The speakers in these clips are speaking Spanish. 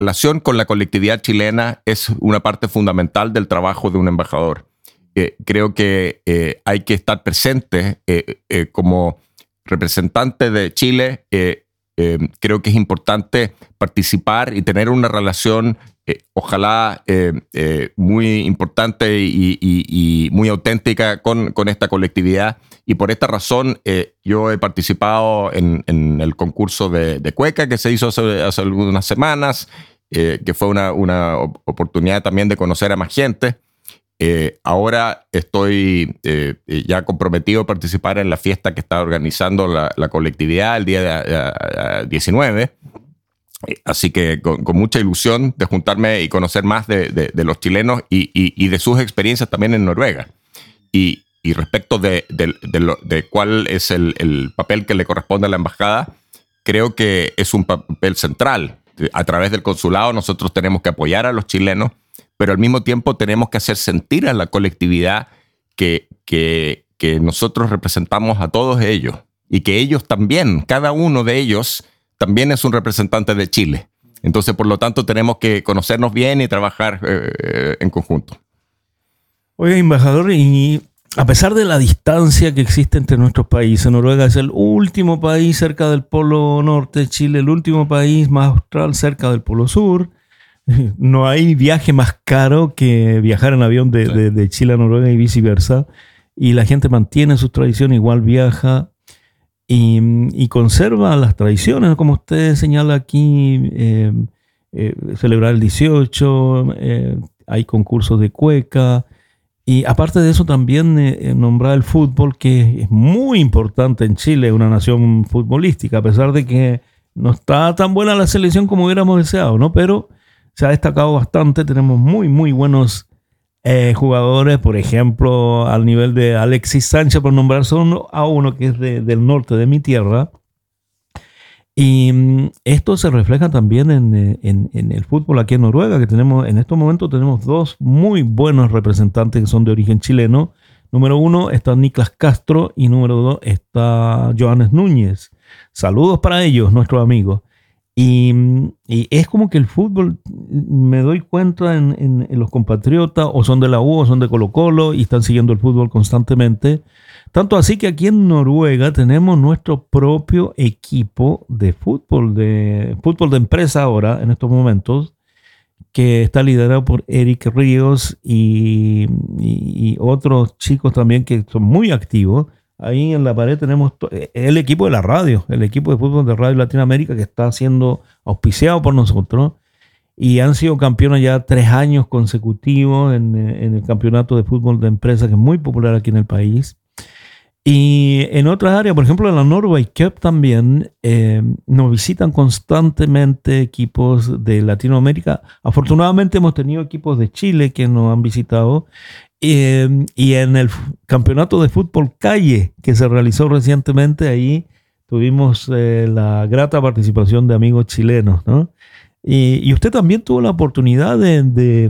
relación con la colectividad chilena es una parte fundamental del trabajo de un embajador. Creo que hay que estar presente como representante de Chile. Creo que es importante participar y tener una relación ojalá muy importante y muy auténtica con esta colectividad. Y por esta razón yo he participado en el concurso de cueca que se hizo hace algunas semanas, que fue una oportunidad también de conocer a más gente. Ahora estoy ya comprometido a participar en la fiesta que está organizando la colectividad el día 19. Así que con mucha ilusión de juntarme y conocer más de los chilenos y de sus experiencias también en Noruega. Y respecto de cuál es el papel que le corresponde a la embajada, creo que es un papel central. A través del consulado nosotros tenemos que apoyar a los chilenos, pero al mismo tiempo tenemos que hacer sentir a la colectividad que nosotros representamos a todos ellos y que ellos también, cada uno de ellos, también es un representante de Chile. Entonces, por lo tanto, tenemos que conocernos bien y trabajar en conjunto. Oiga, embajador, y a pesar de la distancia que existe entre nuestros países, Noruega es el último país cerca del Polo Norte, Chile el último país más austral cerca del Polo Sur. No hay viaje más caro que viajar en avión de Chile a Noruega y viceversa. Y la gente mantiene sus tradiciones, igual viaja y conserva las tradiciones, como usted señala aquí, celebrar el 18, hay concursos de cueca. Y aparte de eso también nombrar el fútbol, que es muy importante en Chile, una nación futbolística, a pesar de que no está tan buena la selección como hubiéramos deseado, ¿no? Pero se ha destacado bastante, tenemos muy, muy buenos jugadores, por ejemplo, al nivel de Alexis Sánchez, por nombrar solo a uno que es del norte de mi tierra. Y esto se refleja también en el fútbol aquí en Noruega, que tenemos en estos momentos tenemos dos muy buenos representantes que son de origen chileno. Número 1 está Niklas Castro y número 2 está Johannes Núñez. Saludos para ellos, nuestros amigos. Y es como que el fútbol, me doy cuenta en los compatriotas, o son de la U o son de Colo-Colo y están siguiendo el fútbol constantemente. Tanto así que aquí en Noruega tenemos nuestro propio equipo de fútbol de empresa ahora, en estos momentos, que está liderado por Eric Ríos y otros chicos también que son muy activos. Ahí en la pared tenemos el equipo de la radio, el equipo de fútbol de Radio Latinoamérica, que está siendo auspiciado por nosotros y han sido campeones ya 3 años consecutivos en el campeonato de fútbol de empresa, que es muy popular aquí en el país. Y en otras áreas, por ejemplo en la Norway Cup también nos visitan constantemente equipos de Latinoamérica. Afortunadamente hemos tenido equipos de Chile que nos han visitado. Y en el campeonato de fútbol calle que se realizó recientemente, ahí tuvimos la grata participación de amigos chilenos, ¿no? Y usted también tuvo la oportunidad de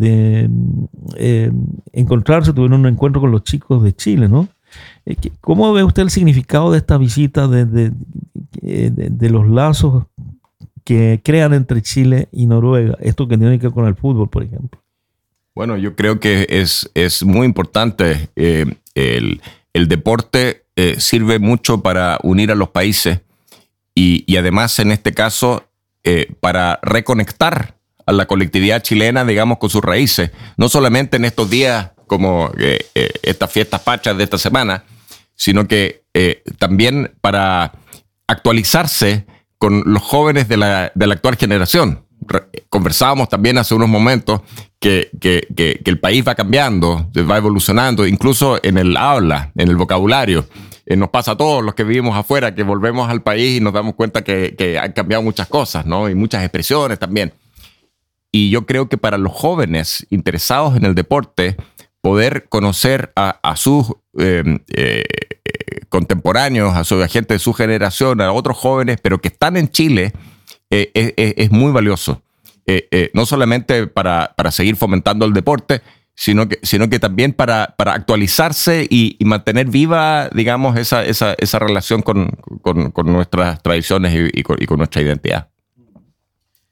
encontrarse, tuvieron un encuentro con los chicos de Chile, ¿no? ¿Cómo ve usted el significado de esta visita, de los lazos que crean entre Chile y Noruega? Esto que tiene que ver con el fútbol, por ejemplo. Bueno, yo creo que es muy importante. El deporte sirve mucho para unir a los países y además, en este caso, para reconectar a la colectividad chilena, digamos, con sus raíces. No solamente en estos días como estas fiestas patrias de esta semana, sino que también para actualizarse con los jóvenes de la actual generación. Conversábamos también hace unos momentos que el país va cambiando, va evolucionando, incluso en el habla, en el vocabulario. Nos pasa a todos los que vivimos afuera, que volvemos al país y nos damos cuenta que han cambiado muchas cosas, ¿no? Y muchas expresiones también. Y yo creo que para los jóvenes interesados en el deporte, poder conocer a sus contemporáneos, a su gente de su generación, a otros jóvenes, pero que están en Chile, es muy valioso. No solamente para seguir fomentando el deporte, sino que también para actualizarse y mantener viva, digamos, esa relación con nuestras tradiciones y con nuestra identidad.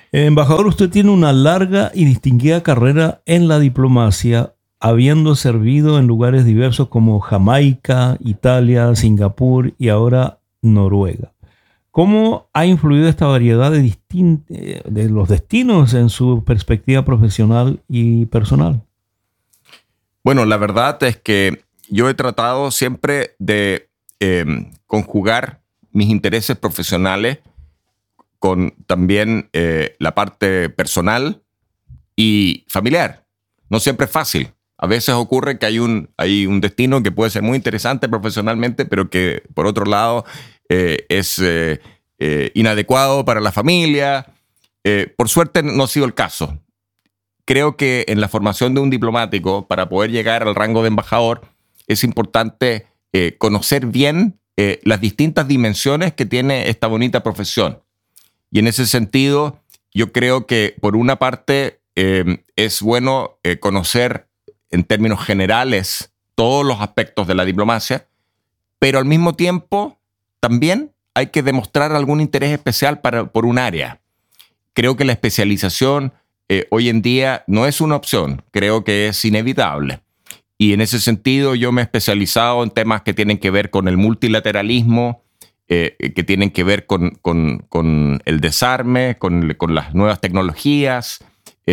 Embajador, usted tiene una larga y distinguida carrera en la diplomacia, habiendo servido en lugares diversos como Jamaica, Italia, Singapur y ahora Noruega. ¿Cómo ha influido esta variedad de los destinos en su perspectiva profesional y personal? Bueno, la verdad es que yo he tratado siempre de conjugar mis intereses profesionales con también la parte personal y familiar. No siempre es fácil. A veces ocurre que hay un destino que puede ser muy interesante profesionalmente, pero que por otro lado es inadecuado para la familia. Por suerte no ha sido el caso. Creo que en la formación de un diplomático, para poder llegar al rango de embajador, es importante conocer bien las distintas dimensiones que tiene esta bonita profesión. Y en ese sentido, yo creo que por una parte es bueno conocer en términos generales todos los aspectos de la diplomacia, pero al mismo tiempo también hay que demostrar algún interés especial por un área. Creo que la especialización hoy en día no es una opción, creo que es inevitable. Y en ese sentido yo me he especializado en temas que tienen que ver con el multilateralismo, que tienen que ver con el desarme, con las nuevas tecnologías,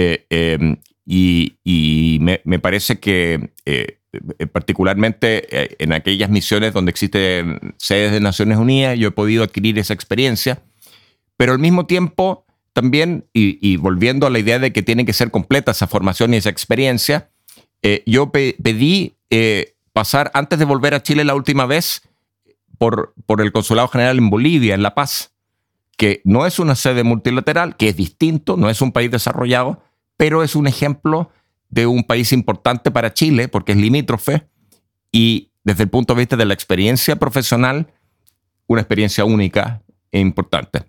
y me parece que particularmente en aquellas misiones donde existen sedes de Naciones Unidas, yo he podido adquirir esa experiencia, pero al mismo tiempo también, y volviendo a la idea de que tiene que ser completa esa formación y esa experiencia, yo pedí pasar, antes de volver a Chile la última vez, por el Consulado General en Bolivia, en La Paz, que no es una sede multilateral, que es distinto, no es un país desarrollado, pero es un ejemplo de un país importante para Chile, porque es limítrofe, y desde el punto de vista de la experiencia profesional, una experiencia única e importante.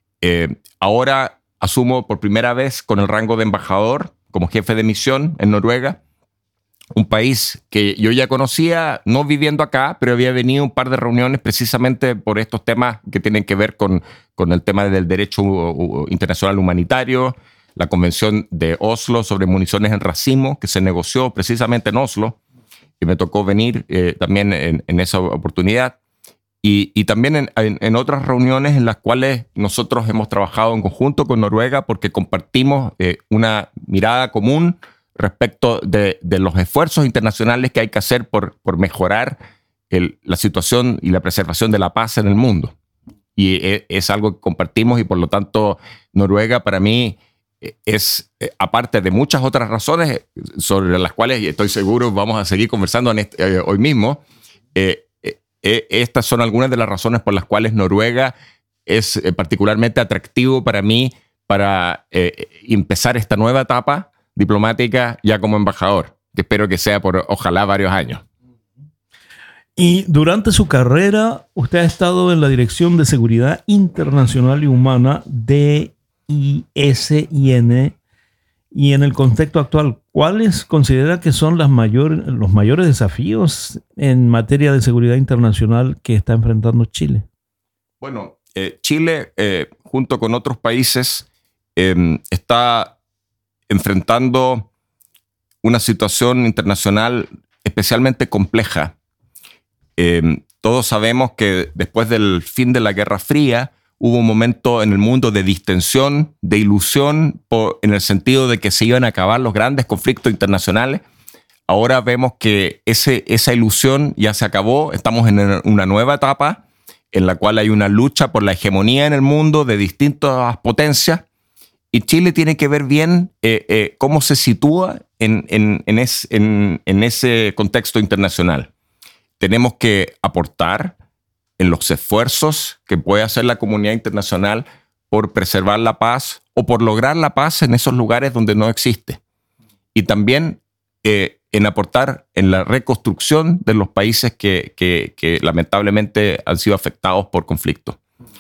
Ahora asumo por primera vez con el rango de embajador, como jefe de misión en Noruega, un país que yo ya conocía, no viviendo acá, pero había venido un par de reuniones precisamente por estos temas que tienen que ver con el tema del derecho internacional humanitario, la Convención de Oslo sobre municiones en racimo, que se negoció precisamente en Oslo, y me tocó venir también en esa oportunidad. Y también en otras reuniones en las cuales nosotros hemos trabajado en conjunto con Noruega porque compartimos una mirada común respecto de los esfuerzos internacionales que hay que hacer por mejorar la situación y la preservación de la paz en el mundo. Y es algo que compartimos y por lo tanto Noruega para mí es, aparte de muchas otras razones sobre las cuales estoy seguro vamos a seguir conversando hoy mismo, estas son algunas de las razones por las cuales Noruega es particularmente atractivo para mí para empezar esta nueva etapa diplomática ya como embajador, que espero que sea por ojalá varios años. Y durante su carrera, usted ha estado en la Dirección de Seguridad Internacional y Humana de DISIN, y en el contexto actual, ¿cuáles considera que son los mayores desafíos en materia de seguridad internacional que está enfrentando Chile? Bueno, Chile, junto con otros países, está enfrentando una situación internacional especialmente compleja. Todos sabemos que después del fin de la Guerra Fría hubo un momento en el mundo de distensión, de ilusión, en el sentido de que se iban a acabar los grandes conflictos internacionales. Ahora vemos que esa ilusión ya se acabó. Estamos en una nueva etapa en la cual hay una lucha por la hegemonía en el mundo de distintas potencias. Y Chile tiene que ver bien cómo se sitúa en ese contexto internacional. Tenemos que aportar en los esfuerzos que puede hacer la comunidad internacional por preservar la paz o por lograr la paz en esos lugares donde no existe. Y también en aportar en la reconstrucción de los países que lamentablemente han sido afectados por conflictos.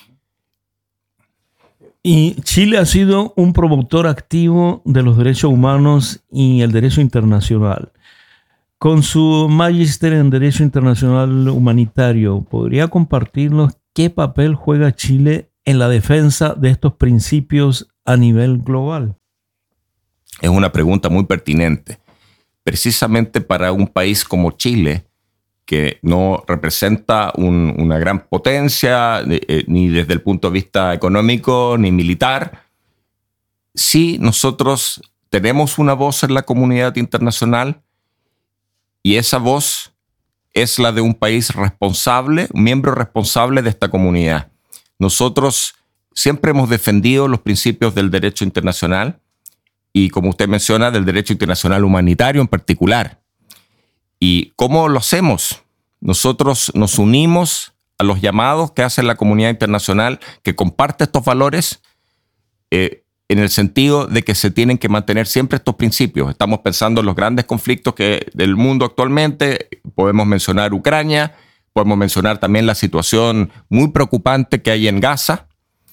Y Chile ha sido un promotor activo de los derechos humanos y el derecho internacional. Con su magíster en Derecho Internacional Humanitario, ¿podría compartirnos qué papel juega Chile en la defensa de estos principios a nivel global? Es una pregunta muy pertinente. Precisamente para un país como Chile, que no representa una gran potencia, ni desde el punto de vista económico ni militar, sí nosotros tenemos una voz en la comunidad internacional y esa voz es la de un país responsable, un miembro responsable de esta comunidad. Nosotros siempre hemos defendido los principios del derecho internacional y, como usted menciona, del derecho internacional humanitario en particular. ¿Y cómo lo hacemos? Nosotros nos unimos a los llamados que hace la comunidad internacional que comparte estos valores en el sentido de que se tienen que mantener siempre estos principios. Estamos pensando en los grandes conflictos del mundo actualmente. Podemos mencionar Ucrania, podemos mencionar también la situación muy preocupante que hay en Gaza,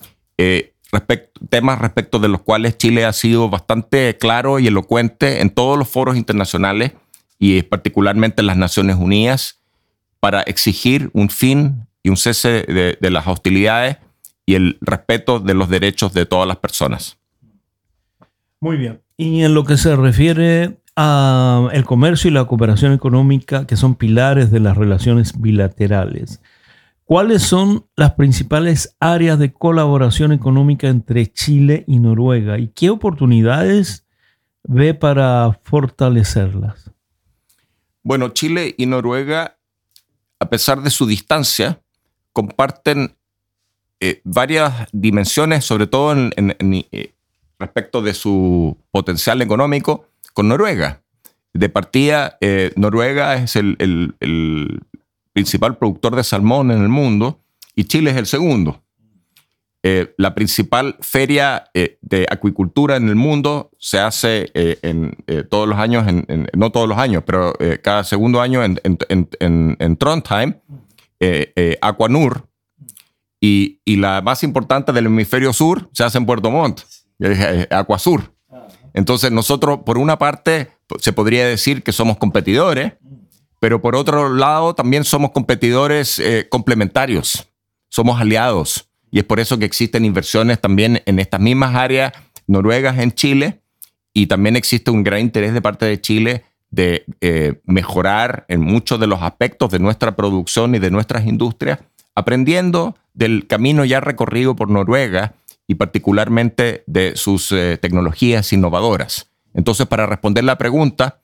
temas respecto de los cuales Chile ha sido bastante claro y elocuente en todos los foros internacionales y particularmente en las Naciones Unidas para exigir un fin y un cese de las hostilidades y el respeto de los derechos de todas las personas. Muy bien. Y en lo que se refiere a el comercio y la cooperación económica, que son pilares de las relaciones bilaterales, ¿cuáles son las principales áreas de colaboración económica entre Chile y Noruega? ¿Y qué oportunidades ve para fortalecerlas? Bueno, Chile y Noruega, a pesar de su distancia, comparten varias dimensiones, sobre todo respecto de su potencial económico con Noruega. De partida, Noruega es el principal productor de salmón en el mundo y Chile es el segundo. La principal feria de acuicultura en el mundo se hace todos los años, no todos los años, pero cada segundo año en Trondheim, Aquanur, y la más importante del hemisferio sur se hace en Puerto Montt, Aquasur. Entonces nosotros, por una parte, se podría decir que somos competidores, pero por otro lado también somos competidores complementarios, somos aliados. Y es por eso que existen inversiones también en estas mismas áreas noruegas en Chile, y también existe un gran interés de parte de Chile de mejorar en muchos de los aspectos de nuestra producción y de nuestras industrias, aprendiendo del camino ya recorrido por Noruega y particularmente de sus tecnologías innovadoras. Entonces, para responder la pregunta,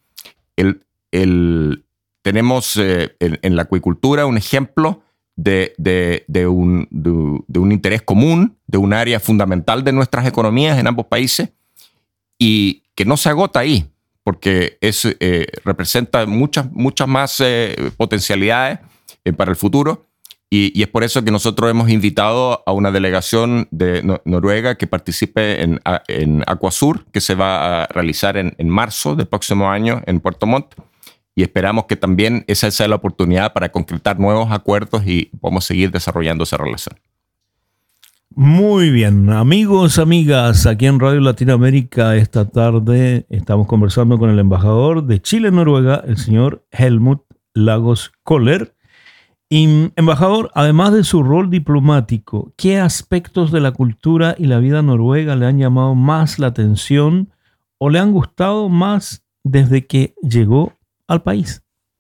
tenemos en la acuicultura un ejemplo de un interés común, de un área fundamental de nuestras economías en ambos países y que no se agota ahí, porque representa muchas más potencialidades para el futuro. Y es por eso que nosotros hemos invitado a una delegación de Noruega que participe en Aquasur, que se va a realizar en marzo del próximo año en Puerto Montt. Y esperamos que también esa sea la oportunidad para concretar nuevos acuerdos y podamos seguir desarrollando esa relación. Muy bien, amigos, amigas, aquí en Radio Latinoamérica esta tarde estamos conversando con el embajador de Chile en Noruega, el señor Helmut Lagos Koller. Y, embajador, además de su rol diplomático, ¿qué aspectos de la cultura y la vida noruega le han llamado más la atención o le han gustado más desde que llegó al país?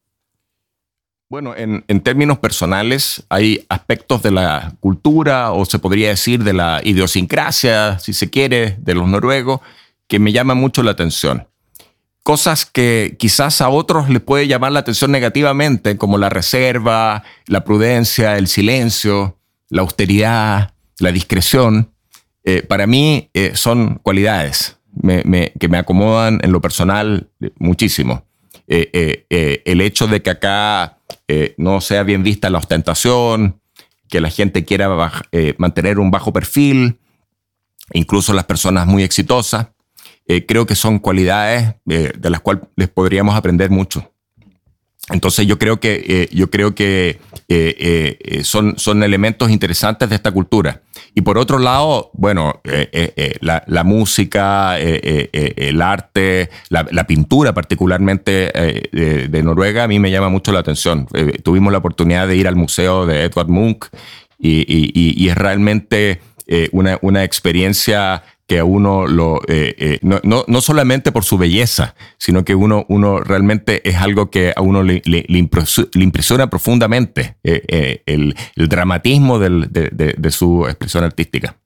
Bueno, en términos personales, hay aspectos de la cultura, o se podría decir de la idiosincrasia, si se quiere, de los noruegos, que me llaman mucho la atención. Cosas que quizás a otros les puede llamar la atención negativamente, como la reserva, la prudencia, el silencio, la austeridad, la discreción. Para mí son cualidades que me acomodan en lo personal muchísimo. El hecho de que acá no sea bien vista la ostentación, que la gente quiera mantener un bajo perfil, incluso las personas muy exitosas, creo que son cualidades de las cuales les podríamos aprender mucho. Entonces yo creo que son elementos interesantes de esta cultura. Y por otro lado, bueno, la música, el arte, la pintura particularmente de Noruega a mí me llama mucho la atención. Tuvimos la oportunidad de ir al museo de Edvard Munch y es realmente una experiencia que a uno no solamente por su belleza, sino que uno realmente es algo que a uno le impresiona profundamente, el dramatismo de su expresión artística.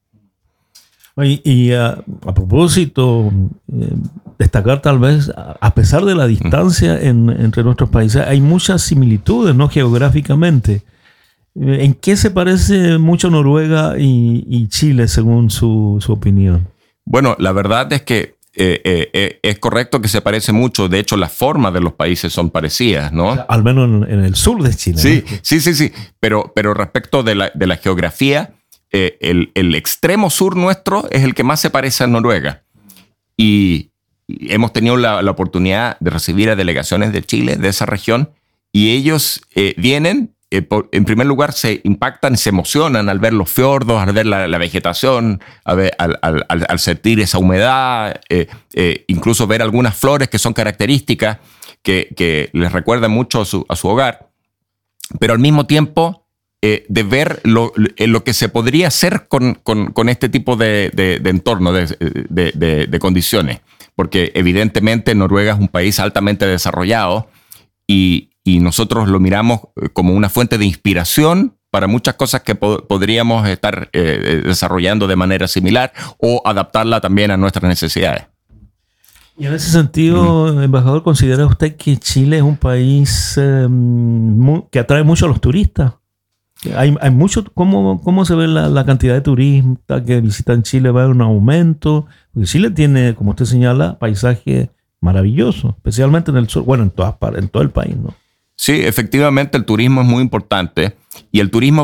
Y a propósito, destacar tal vez, a pesar de la distancia entre nuestros países, hay muchas similitudes, ¿no? Geográficamente. ¿En qué se parece mucho Noruega y Chile, según su opinión? Bueno, la verdad es que es correcto que se parece mucho. De hecho, las formas de los países son parecidas, ¿no? O sea, al menos en el sur de Chile. Sí, ¿no? sí. Pero respecto de la geografía, el extremo sur nuestro es el que más se parece a Noruega. Y hemos tenido la oportunidad de recibir a delegaciones de Chile, de esa región, y ellos vienen. En primer lugar, se impactan, se emocionan al ver los fiordos, al ver la vegetación, al sentir esa humedad, incluso ver algunas flores que son características, que les recuerdan mucho a su hogar. Pero al mismo tiempo, de ver lo que se podría hacer con este tipo de entorno, de condiciones. Porque evidentemente Noruega es un país altamente desarrollado y nosotros lo miramos como una fuente de inspiración para muchas cosas que podríamos estar desarrollando de manera similar o adaptarla también a nuestras necesidades. Y en ese sentido, embajador, ¿considera usted que Chile es un país que atrae mucho a los turistas? Hay mucho, ¿cómo se ve la cantidad de turistas que visitan Chile? ¿Va a haber un aumento? Porque Chile tiene, como usted señala, paisaje maravilloso, especialmente en el sur, bueno, en todo el país, ¿no? Sí, efectivamente el turismo es muy importante y el turismo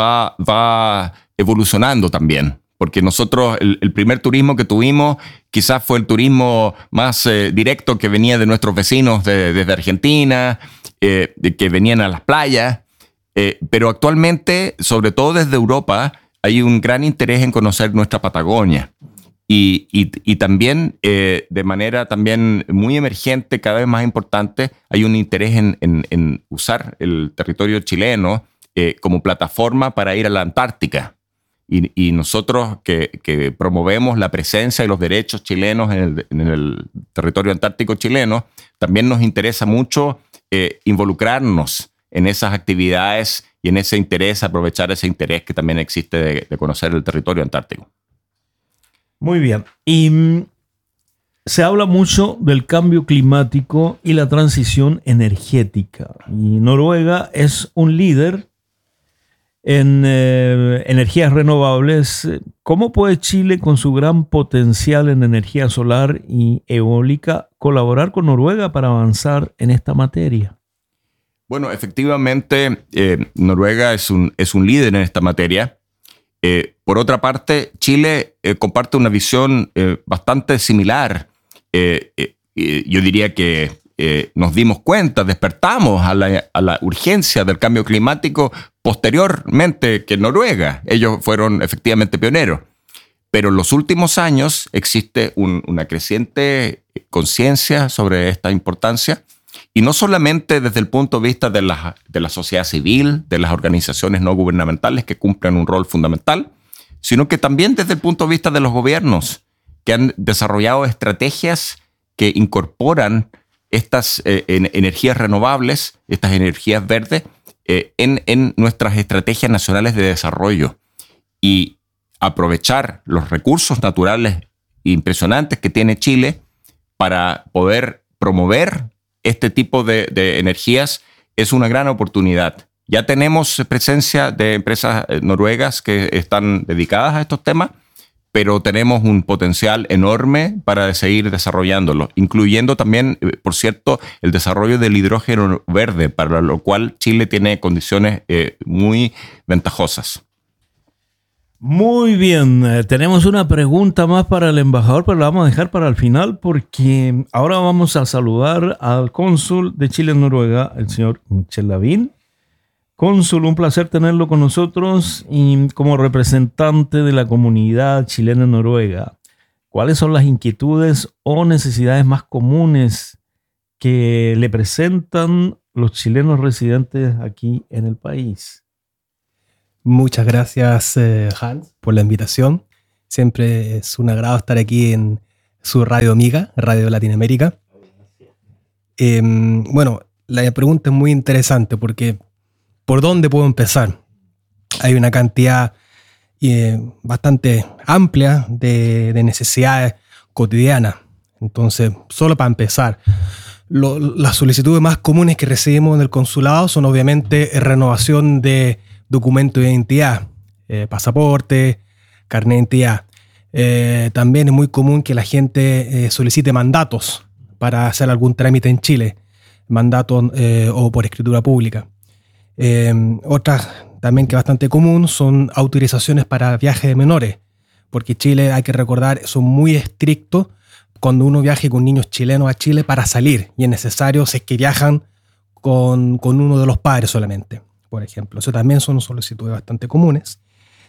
va evolucionando también, porque nosotros el primer turismo que tuvimos quizás fue el turismo más directo que venía de nuestros vecinos desde Argentina, que venían a las playas, pero actualmente, sobre todo desde Europa, hay un gran interés en conocer nuestra Patagonia. Y también, de manera también muy emergente, cada vez más importante, hay un interés en usar el territorio chileno como plataforma para ir a la Antártica. Y nosotros que promovemos la presencia y los derechos chilenos en el territorio antártico chileno, también nos interesa mucho involucrarnos en esas actividades y en ese interés, aprovechar ese interés que también existe de conocer el territorio antártico. Muy bien. Y se habla mucho del cambio climático y la transición energética. Y Noruega es un líder en energías renovables. ¿Cómo puede Chile, con su gran potencial en energía solar y eólica, colaborar con Noruega para avanzar en esta materia? Bueno, efectivamente, Noruega es un líder en esta materia. Por otra parte, Chile comparte una visión bastante similar. Yo diría que nos dimos cuenta, despertamos a la urgencia del cambio climático posteriormente que Noruega. Ellos fueron efectivamente pioneros. Pero en los últimos años existe una creciente conciencia sobre esta importancia. Y no solamente desde el punto de vista de la sociedad civil, de las organizaciones no gubernamentales que cumplen un rol fundamental, sino que también desde el punto de vista de los gobiernos que han desarrollado estrategias que incorporan estas energías renovables, estas energías verdes, en nuestras estrategias nacionales de desarrollo y aprovechar los recursos naturales impresionantes que tiene Chile para poder promover este tipo de energías es una gran oportunidad. Ya tenemos presencia de empresas noruegas que están dedicadas a estos temas, pero tenemos un potencial enorme para seguir desarrollándolo, incluyendo también, por cierto, el desarrollo del hidrógeno verde, para lo cual Chile tiene condiciones muy ventajosas. Muy bien, tenemos una pregunta más para el embajador, pero la vamos a dejar para el final porque ahora vamos a saludar al cónsul de Chile en Noruega, el señor Michel Lavín. Cónsul, un placer tenerlo con nosotros y como representante de la comunidad chilena en Noruega, ¿cuáles son las inquietudes o necesidades más comunes que le presentan los chilenos residentes aquí en el país? Muchas gracias, Hans, por la invitación. Siempre es un agrado estar aquí en su radio amiga, Radio Latinoamérica. Bueno, la pregunta es muy interesante porque ¿por dónde puedo empezar? Hay una cantidad bastante amplia de necesidades cotidianas. Entonces, solo para empezar, las solicitudes más comunes que recibimos en el consulado son obviamente renovación de documentos de identidad, pasaporte, carnet de identidad. También es muy común que la gente solicite mandatos para hacer algún trámite en Chile, mandatos o por escritura pública. Otras también que es bastante común son autorizaciones para viajes de menores, porque Chile, hay que recordar, son muy estrictos cuando uno viaje con niños chilenos a Chile para salir, y es necesario si es que viajan con uno de los padres solamente, por ejemplo. Eso también son solicitudes bastante comunes.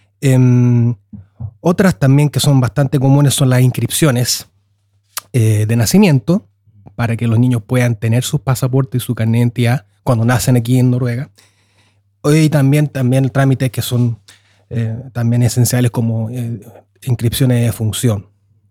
Otras también que son bastante comunes son las inscripciones de nacimiento, para que los niños puedan tener sus pasaportes y su carnet de identidad cuando nacen aquí en Noruega. Y también trámites que son también esenciales como inscripciones de función.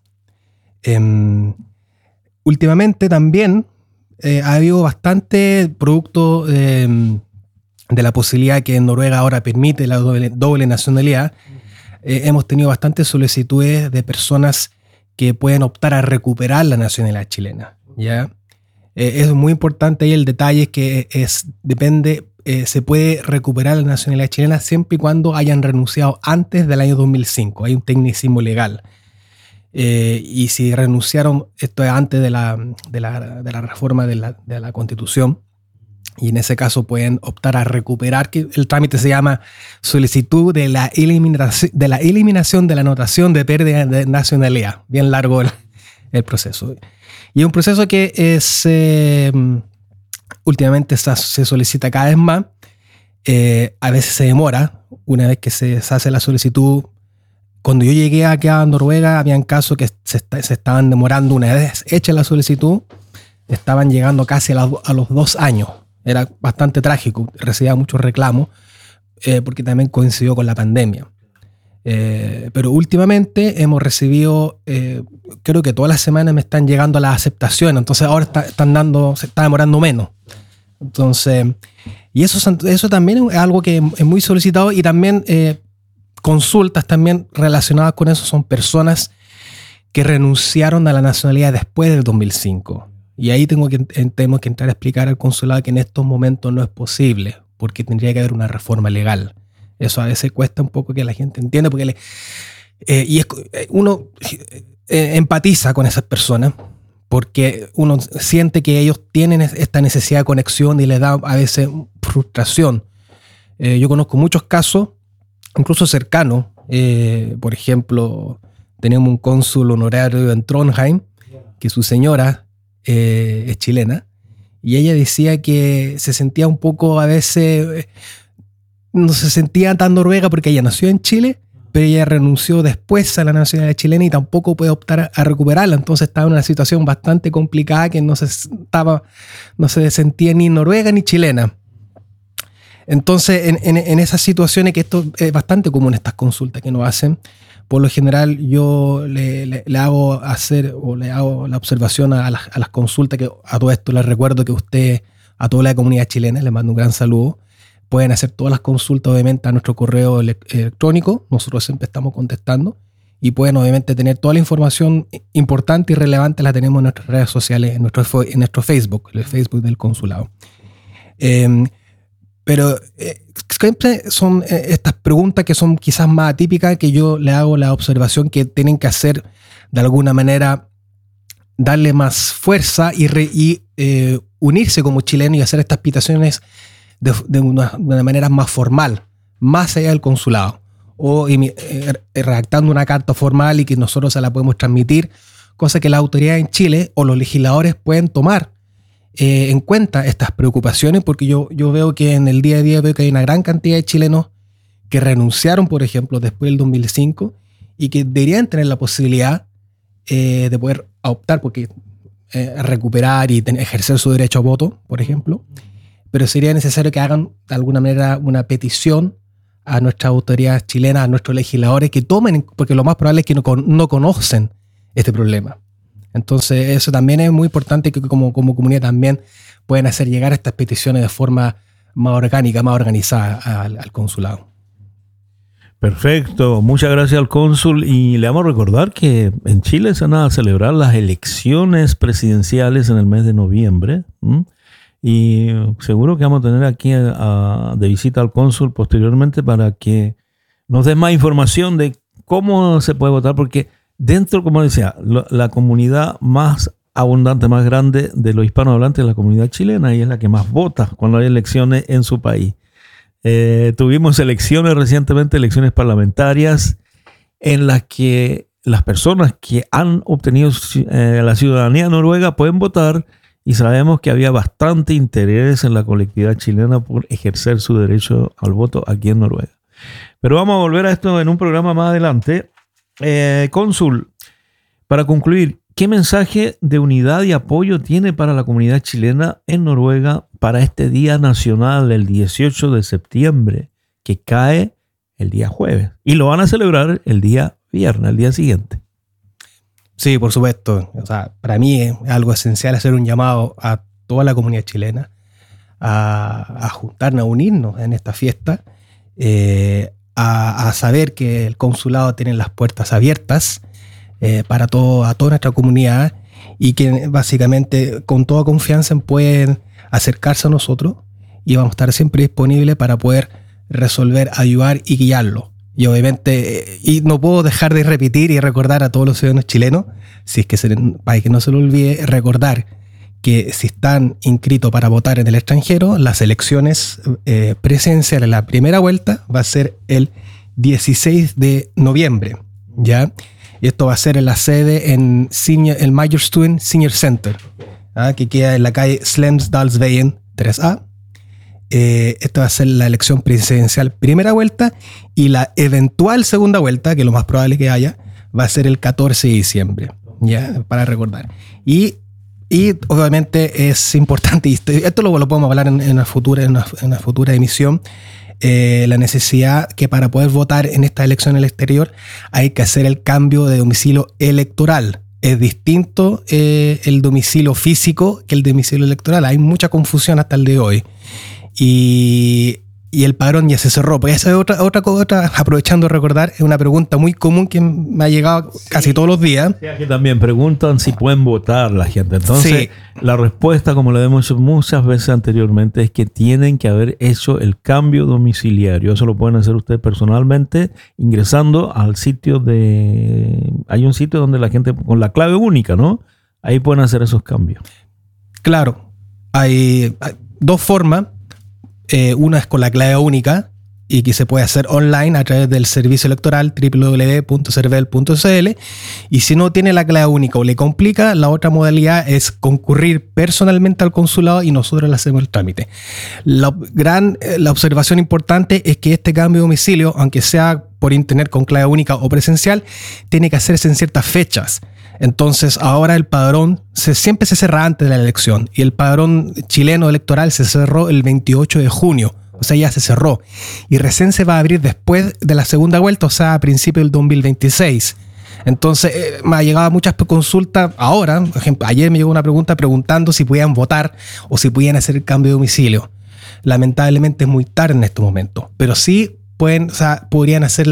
Últimamente también ha habido bastante producto de la posibilidad que en Noruega ahora permite la doble nacionalidad. Hemos tenido bastantes solicitudes de personas que pueden optar a recuperar la nacionalidad chilena, ¿ya? Es muy importante ahí el detalle es que se puede recuperar la nacionalidad chilena siempre y cuando hayan renunciado antes del año 2005. Hay un tecnicismo legal. Y si renunciaron, esto es antes de la reforma de la Constitución, y en ese caso pueden optar a recuperar, que el trámite se llama solicitud de la eliminación de la anotación de pérdida de nacionalidad. Bien largo el proceso. Y es un proceso que es últimamente se solicita cada vez más. A veces se demora. Una vez que se hace la solicitud, cuando yo llegué acá a Noruega, habían casos que se estaban demorando. Una vez hecha la solicitud, estaban llegando casi a los 2 años. Era bastante trágico, recibía muchos reclamos, porque también coincidió con la pandemia. Pero últimamente hemos recibido, creo que todas las semanas me están llegando las aceptaciones, entonces ahora se está demorando menos. Entonces, y eso también es algo que es muy solicitado, y también consultas también relacionadas con eso son personas que renunciaron a la nacionalidad después del 2005. Y ahí tenemos que entrar a explicar al consulado que en estos momentos no es posible, porque tendría que haber una reforma legal. Eso a veces cuesta un poco que la gente entienda, porque uno empatiza con esas personas, porque uno siente que ellos tienen esta necesidad de conexión y les da a veces frustración. Yo conozco muchos casos, incluso cercanos. Por ejemplo, tenemos un cónsul honorario en Trondheim, que su señora es chilena, y ella decía que se sentía un poco a veces, no se sentía tan noruega porque ella nació en Chile, pero ella renunció después a la nacionalidad chilena y tampoco puede optar a recuperarla. Entonces estaba en una situación bastante complicada, que no se sentía ni noruega ni chilena. Entonces en esas situaciones, que esto es bastante común, estas consultas que nos hacen, por lo general yo le hago la observación a las consultas, que a todo esto les recuerdo que usted, a toda la comunidad chilena, les mando un gran saludo. Pueden hacer todas las consultas obviamente a nuestro correo electrónico, nosotros siempre estamos contestando, y pueden obviamente tener toda la información importante y relevante, la tenemos en nuestras redes sociales, en nuestro Facebook, el Facebook del consulado. Pero siempre son estas preguntas que son quizás más atípicas, que yo le hago la observación que tienen que hacer de alguna manera, darle más fuerza y unirse como chilenos y hacer estas peticiones de una manera más formal, más allá del consulado, o redactando una carta formal y que nosotros se la podemos transmitir, cosa que la autoridad en Chile o los legisladores pueden tomar en cuenta estas preocupaciones, porque yo veo que en el día a día hay una gran cantidad de chilenos que renunciaron, por ejemplo, después del 2005, y que deberían tener la posibilidad de poder optar porque recuperar y ejercer su derecho a voto, por ejemplo, pero sería necesario que hagan de alguna manera una petición a nuestras autoridades chilenas, a nuestros legisladores que tomen, porque lo más probable es que no conocen este problema. Entonces eso también es muy importante, que como comunidad también pueden hacer llegar estas peticiones de forma más orgánica, más organizada al consulado. Perfecto, muchas gracias al cónsul, y le vamos a recordar que en Chile se van a celebrar las elecciones presidenciales en el mes de noviembre, y seguro que vamos a tener aquí de visita al cónsul posteriormente para que nos dé más información de cómo se puede votar, porque dentro, como decía, la comunidad más abundante, más grande de los hispanohablantes es la comunidad chilena, y es la que más vota cuando hay elecciones en su país. Tuvimos elecciones recientemente, elecciones parlamentarias, en las que las personas que han obtenido la ciudadanía noruega pueden votar, y sabemos que había bastante interés en la colectividad chilena por ejercer su derecho al voto aquí en Noruega. Pero vamos a volver a esto en un programa más adelante. Cónsul, para concluir, ¿qué mensaje de unidad y apoyo tiene para la comunidad chilena en Noruega para este Día Nacional, el 18 de septiembre, que cae el día jueves? Y lo van a celebrar el día viernes, el día siguiente. Sí, por supuesto. O sea, para mí es algo esencial hacer un llamado a toda la comunidad chilena a juntarnos, a unirnos en esta fiesta, a saber que el consulado tiene las puertas abiertas a toda nuestra comunidad, y que básicamente con toda confianza pueden acercarse a nosotros, y vamos a estar siempre disponibles para poder resolver, ayudar y guiarlo. Y obviamente, y no puedo dejar de repetir y recordar a todos los ciudadanos chilenos, para que no se lo olvide, recordar que si están inscritos para votar en el extranjero, las elecciones presidenciales, la primera vuelta va a ser el 16 de noviembre, ¿ya? Y esto va a ser en la sede en el Majerstuen Senior Center, que queda en la calle Slemsdalsveien 3A. Esta va a ser la elección presidencial primera vuelta, y la eventual segunda vuelta, que lo más probable que haya, va a ser el 14 de diciembre, ¿ya? Para recordar. Y obviamente es importante, y esto lo podemos hablar en una futura emisión, la necesidad que para poder votar en esta elección en el exterior hay que hacer el cambio de domicilio electoral. Es distinto el domicilio físico que el domicilio electoral. Hay mucha confusión hasta el día de hoy. Y el padrón ya se cerró. Pues esa es otra, aprovechando de recordar, es una pregunta muy común que me ha llegado casi todos los días. Sí, aquí también preguntan si pueden votar la gente. Entonces, sí, la respuesta, como le hemos dicho muchas veces anteriormente, es que tienen que haber hecho el cambio domiciliario. Eso lo pueden hacer ustedes personalmente ingresando al sitio hay un sitio donde la gente, con la clave única, ¿no? Ahí pueden hacer esos cambios. Claro, hay dos formas. Una es con la clave única, y que se puede hacer online a través del servicio electoral www.cervel.cl, y si no tiene la clave única o le complica, la otra modalidad es concurrir personalmente al consulado y nosotros le hacemos el trámite. La observación importante es que este cambio de domicilio, aunque sea por internet con clave única o presencial, tiene que hacerse en ciertas fechas. Entonces ahora el padrón siempre se cerra antes de la elección, y el padrón chileno electoral se cerró el 28 de junio, o sea, ya se cerró, y recién se va a abrir después de la segunda vuelta, o sea, a principios del 2026. Entonces me ha llegado muchas consultas ahora. Por ejemplo, ayer me llegó una pregunta preguntando si podían votar o si podían hacer el cambio de domicilio. Lamentablemente es muy tarde en este momento, pero sí podrían hacer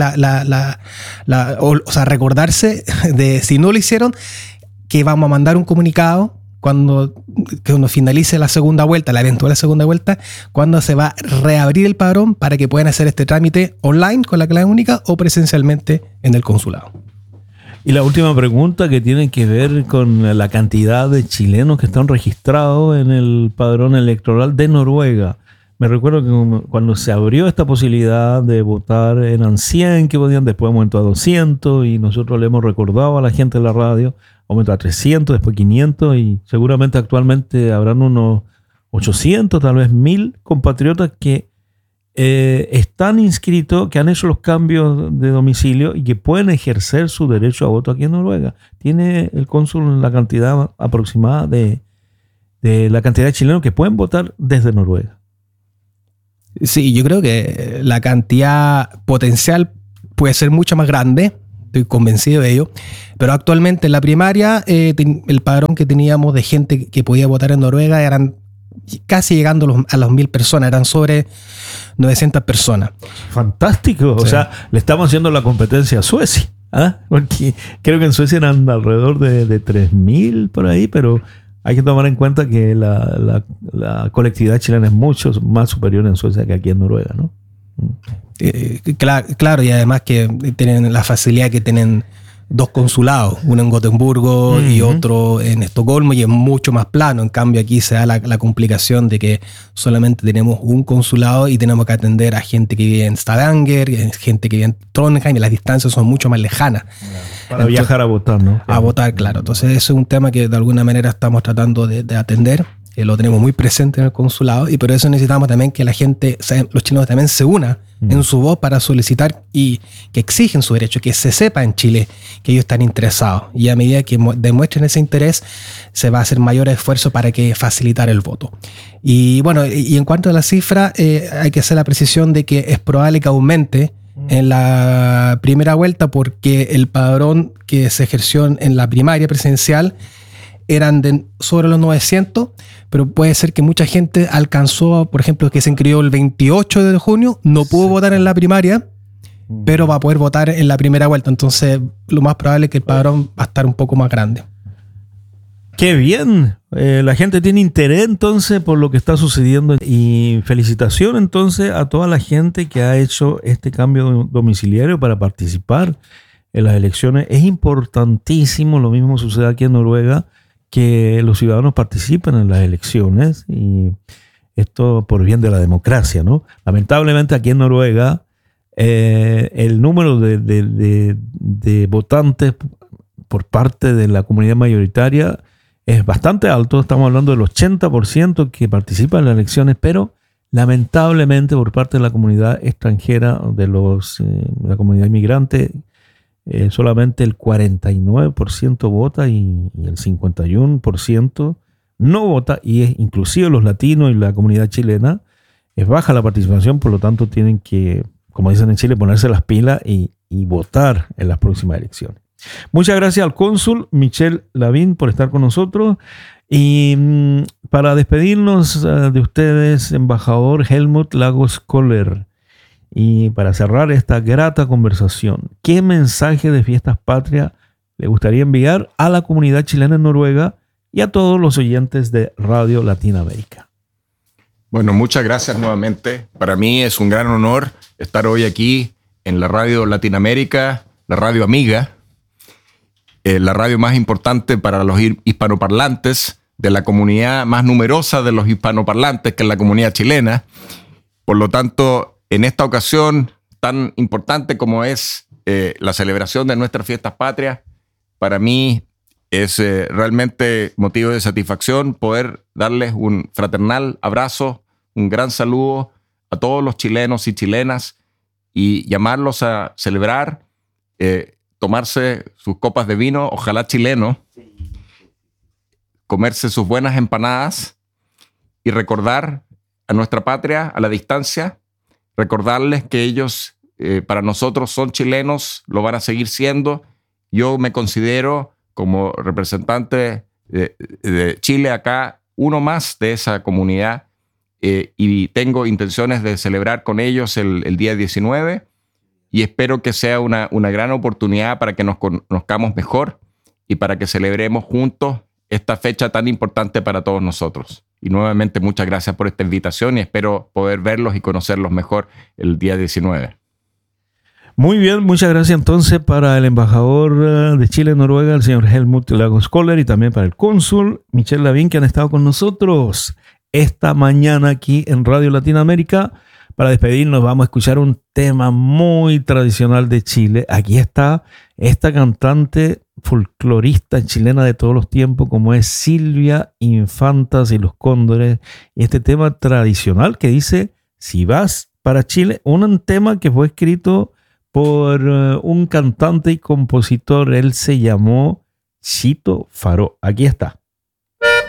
recordarse de, si no lo hicieron, que vamos a mandar un comunicado cuando finalice la segunda vuelta, la eventual segunda vuelta, cuando se va a reabrir el padrón, para que puedan hacer este trámite online con la clave única o presencialmente en el consulado. Y la última pregunta, que tiene que ver con la cantidad de chilenos que están registrados en el padrón electoral de Noruega. Me recuerdo que cuando se abrió esta posibilidad de votar, eran 100 que podían, después aumentó a 200, y nosotros le hemos recordado a la gente de la radio, aumentó a 300, después 500, y seguramente actualmente habrán unos 800, tal vez 1000 compatriotas que están inscritos, que han hecho los cambios de domicilio y que pueden ejercer su derecho a voto aquí en Noruega. ¿Tiene el cónsul la cantidad aproximada de la cantidad de chilenos que pueden votar desde Noruega? Sí, yo creo que la cantidad potencial puede ser mucho más grande, estoy convencido de ello, pero actualmente en la primaria el padrón que teníamos de gente que podía votar en Noruega eran casi llegando a las 1.000 personas, eran sobre 900 personas. Fantástico, sí. O sea, le estamos haciendo la competencia a Suecia, ¿ah? Porque creo que en Suecia eran alrededor de 3.000 por ahí, pero hay que tomar en cuenta que la colectividad chilena es mucho más superior en Suecia que aquí en Noruega, ¿no? Claro, y además que tienen la facilidad que tienen 2 consulados, uno en Gotemburgo y otro en Estocolmo, y es mucho más plano. En cambio aquí se da la complicación de que solamente tenemos un consulado y tenemos que atender a gente que vive en Stavanger, gente que vive en Trondheim, y las distancias son mucho más lejanas. Para viajar a votar, ¿no? A votar, claro. Entonces eso es un tema que de alguna manera estamos tratando de atender. Lo tenemos muy presente en el consulado, y por eso necesitamos también que la gente, los chilenos también se una en su voz para solicitar y que exigen su derecho, que se sepa en Chile que ellos están interesados, y a medida que demuestren ese interés se va a hacer mayor esfuerzo para que facilitar el voto. Y bueno, y en cuanto a la cifra, hay que hacer la precisión de que es probable que aumente en la primera vuelta, porque el padrón que se ejerció en la primaria presidencial eran sobre los 900, pero puede ser que mucha gente alcanzó, por ejemplo, que se inscribió el 28 de junio, no pudo votar en la primaria, pero va a poder votar en la primera vuelta. Entonces, lo más probable es que el padrón va a estar un poco más grande. ¡Qué bien! La gente tiene interés entonces por lo que está sucediendo, y felicitación entonces a toda la gente que ha hecho este cambio domiciliario para participar en las elecciones. Es importantísimo, lo mismo sucede aquí en Noruega, que los ciudadanos participen en las elecciones, y esto por bien de la democracia, ¿no? Lamentablemente aquí en Noruega el número de votantes por parte de la comunidad mayoritaria es bastante alto. Estamos hablando del 80% que participa en las elecciones, pero lamentablemente por parte de la comunidad extranjera, de la comunidad inmigrante, solamente el 49% vota y el 51% no vota, y es inclusive los latinos y la comunidad chilena es baja la participación. Por lo tanto tienen que, como dicen en Chile, ponerse las pilas y votar en las próximas elecciones. Muchas gracias al cónsul Michel Lavín por estar con nosotros, y para despedirnos de ustedes, embajador Helmut Lagos Koller, y para cerrar esta grata conversación, ¿qué mensaje de Fiestas Patrias le gustaría enviar a la comunidad chilena en Noruega y a todos los oyentes de Radio Latinoamérica? Bueno, muchas gracias nuevamente. Para mí es un gran honor estar hoy aquí en la Radio Latinoamérica, la radio amiga, la radio más importante para los hispanoparlantes, de la comunidad más numerosa de los hispanoparlantes, que es la comunidad chilena. Por lo tanto, en esta ocasión tan importante como es la celebración de nuestras Fiestas Patrias, para mí es realmente motivo de satisfacción poder darles un fraternal abrazo, un gran saludo a todos los chilenos y chilenas, y llamarlos a celebrar, tomarse sus copas de vino, ojalá chileno, comerse sus buenas empanadas y recordar a nuestra patria a la distancia. Recordarles que ellos, para nosotros, son chilenos, lo van a seguir siendo. Yo me considero, como representante de Chile acá, uno más de esa comunidad, y tengo intenciones de celebrar con ellos el día 19, y espero que sea una gran oportunidad para que nos conozcamos mejor y para que celebremos juntos esta fecha tan importante para todos nosotros. Y nuevamente muchas gracias por esta invitación, y espero poder verlos y conocerlos mejor el día 19. Muy bien, muchas gracias entonces para el embajador de Chile en Noruega, el señor Helmut Lagos Koller, y también para el cónsul Michel Lavín, que han estado con nosotros esta mañana aquí en Radio Latinoamérica. Para despedirnos vamos a escuchar un tema muy tradicional de Chile. Aquí está esta cantante folclorista chilena de todos los tiempos, como es Silvia Infantas y los Cóndores, y este tema tradicional que dice Si vas para Chile, un tema que fue escrito por un cantante y compositor. Él se llamó Chito Faró. Aquí está.